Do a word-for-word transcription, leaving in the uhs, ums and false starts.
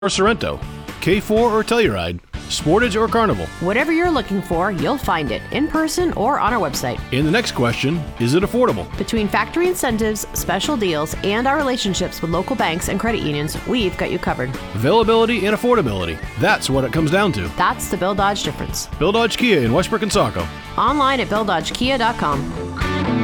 or Sorrento, K four or Telluride, Sportage or Carnival. Whatever you're looking for, you'll find it in person or on our website. In the next question, is it affordable? Between factory incentives, special deals, and our relationships with local banks and credit unions, we've got you covered. Availability and affordability. That's what it comes down to. That's the Bill Dodge difference. Bill Dodge Kia in Westbrook and Saco. Online at bill dodge kia dot com.